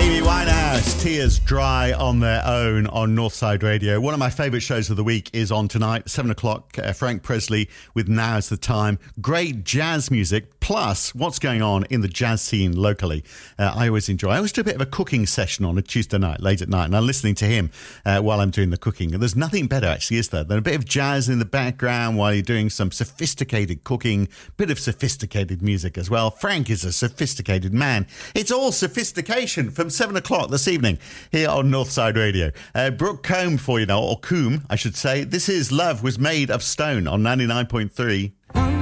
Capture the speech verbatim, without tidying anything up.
Amy Winehouse, Tears Dry on Their Own on Northside Radio. One of my favourite shows of the week is on tonight, seven o'clock, uh, Frank Presley with Now's the Time. Great jazz music, plus what's going on in the jazz scene locally. Uh, I always enjoy. I always do a bit of a cooking session on a Tuesday night, late at night, and I'm listening to him uh, while I'm doing the cooking. And there's nothing better, actually, is there, than a bit of jazz in the background while you're doing some sophisticated cooking, bit of sophisticated music as well. Frank is a sophisticated man. It's all sophistication from seven o'clock this evening here on Northside Radio. Uh, Brooke Combe for you now, or Coombe, I should say. This is Love Was Made of Stone on ninety-nine point three.